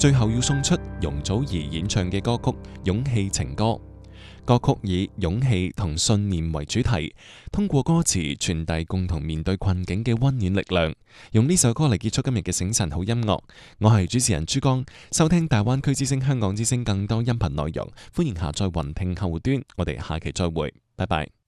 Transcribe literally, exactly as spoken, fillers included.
最後要送出容祖兒演唱嘅歌曲《勇氣情歌》。歌曲以勇氣同信念為主題，通過歌詞傳遞共同面對困境嘅溫暖力量。用呢首歌嚟結束今日嘅醒晨好音樂。我係主持人珠江，收聽大灣區之聲、香港之聲更多音頻內容，歡迎下載雲聽客戶端。我哋下期再會，拜拜。